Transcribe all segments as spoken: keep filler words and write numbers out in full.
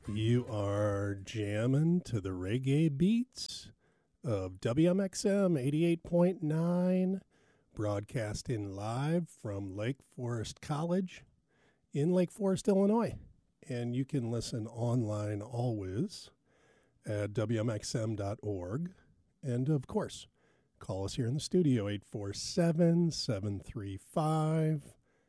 You are jamming to the reggae beats of W M X M eighty-eight point nine, broadcasting live from Lake Forest College in Lake Forest, Illinois. And you can listen online always at W M X M dot org. And, of course, call us here in the studio, eight four seven, seven three five,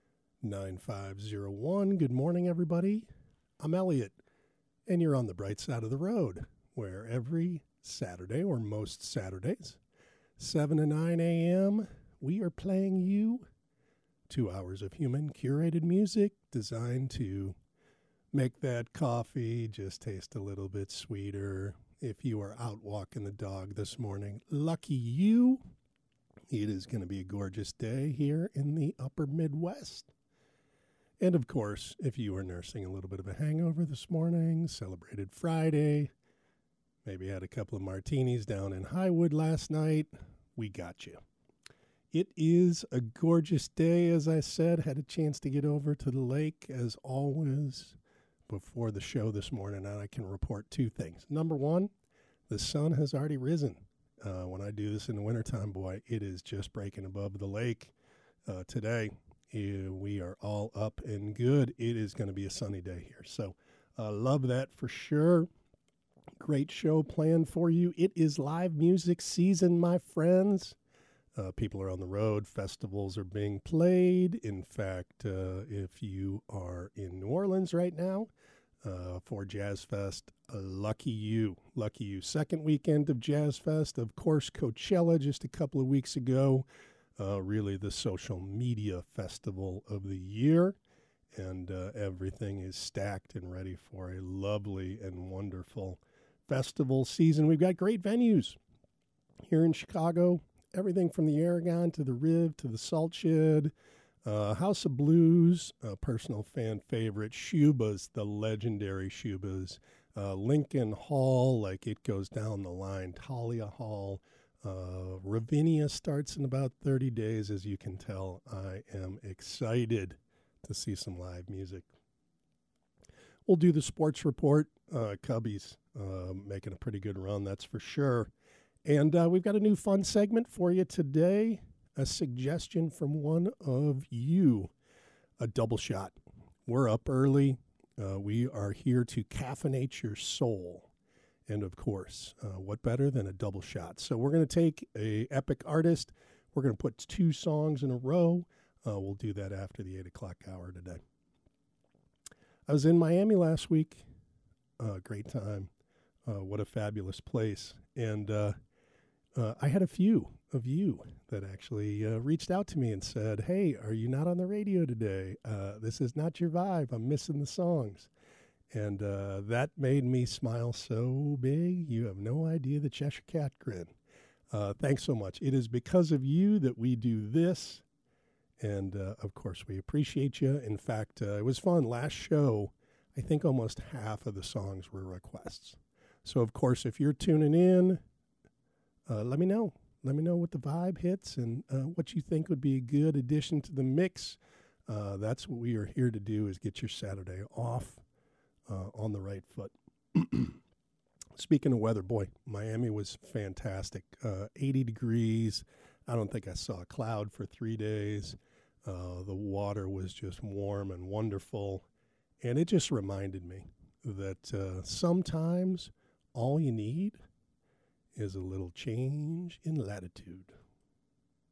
nine five zero one. Good morning, everybody. I'm Elliot. And you're on the bright side of the road, where every Saturday, or most Saturdays, seven to nine a.m., we are playing you two hours of human curated music designed to make that coffee just taste a little bit sweeter. If you are out walking the dog this morning, lucky you. It is going to be a gorgeous day here in the upper Midwest. And, of course, if you are nursing a little bit of a hangover this morning, celebrated Friday, maybe had a couple of martinis down in Highwood last night, we got you. It is a gorgeous day, as I said. Had a chance to get over to the lake, as always, before the show this morning, and I can report two things. Number one, the sun has already risen. Uh, when I do this in the wintertime, boy, it is just breaking above the lake uh, today. We are all up and good. It is going to be a sunny day here. So uh, love that for sure. Great show planned for you. It is live music season, my friends. Uh, people are on the road. Festivals are being played. In fact, uh, if you are in New Orleans right now uh, for Jazz Fest, uh, lucky you. Lucky you. Second weekend of Jazz Fest. Of course, Coachella just a couple of weeks ago. Uh, really the social media festival of the year, and uh, everything is stacked and ready for a lovely and wonderful festival season. We've got great venues here in Chicago, everything from the Aragon to the Riv to the Salt Shed, uh, House of Blues, a personal fan favorite, Shuba's, the legendary Shuba's, uh, Lincoln Hall, like it goes down the line, Talia Hall. Uh, Ravinia starts in about thirty days. As you can tell, I am excited to see some live music. We'll do the sports report. Uh, Cubbies uh, making a pretty good run, that's for sure. And uh, we've got a new fun segment for you today, a suggestion from one of you, a double shot. We're up early. Uh, we are here to caffeinate your soul. And, of course, uh, what better than a double shot? So we're going to take a epic artist. We're going to put two songs in a row. Uh, we'll do that after the eight o'clock hour today. I was in Miami last week. Uh, great time. Uh, what a fabulous place. And uh, uh, I had a few of you that actually uh, reached out to me and said, hey, are you not on the radio today? Uh, this is not your vibe. I'm missing the songs. And uh, that made me smile so big, you have no idea, the Cheshire Cat grin. Uh, thanks so much. It is because of you that we do this. And, uh, of course, we appreciate you. In fact, uh, it was fun. Last show, I think almost half of the songs were requests. So, of course, if you're tuning in, uh, let me know. Let me know what the vibe hits and uh, what you think would be a good addition to the mix. Uh, that's what we are here to do, is get your Saturday off. Uh, on the right foot. Speaking of weather, boy, Miami was fantastic. Uh, eighty degrees. I don't think I saw a cloud for three days. Uh, the water was just warm and wonderful. And it just reminded me that uh, sometimes all you need is a little change in latitude.